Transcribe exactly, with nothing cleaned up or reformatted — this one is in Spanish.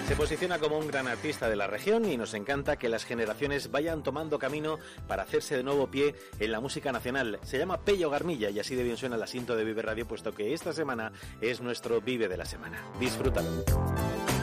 Se posiciona como un gran artista de la región y nos encanta que las generaciones vayan tomando camino para hacerse de nuevo pie en la música nacional. Se llama Pello Garmilla y así de bien suena el asiento de Vive Radio, puesto que esta semana es nuestro Vive de la semana. Disfrútalo.